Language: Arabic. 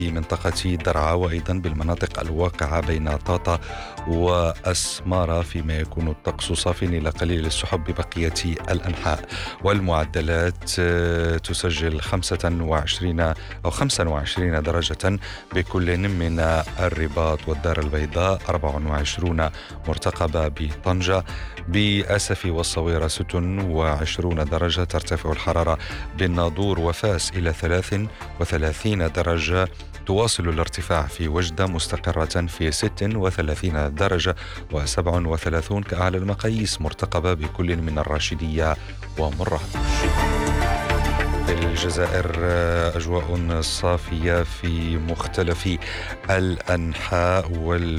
في منطقة درعا وأيضا بالمناطق الواقعة بين طاطا وأسمارة، فيما يكون الطقس صاف إلى قليل السحب ببقية الأنحاء. والمعدلات تسجل 25 أو 25 درجة بكل من الرباط والدار البيضاء، 24 مرتقبة بطنجة، بأسف والصويرة 26 درجة. ترتفع الحرارة بالناظور وفاس إلى 33 درجة. تواصل الارتفاع في وجدة مستقرة في 36 درجة، و37 كأعلى المقاييس مرتقبة بكل من الراشدية ومراكش. في الجزائر أجواء صافية في مختلف الأنحاء